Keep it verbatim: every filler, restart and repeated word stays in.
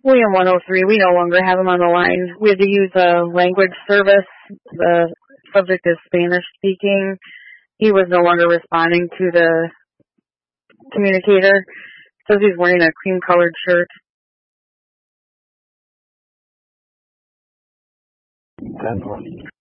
William one oh three, we no longer have him on the line. We had to use a language service. The subject is Spanish speaking. He was no longer responding to the communicator. Says he's wearing a cream colored shirt. ten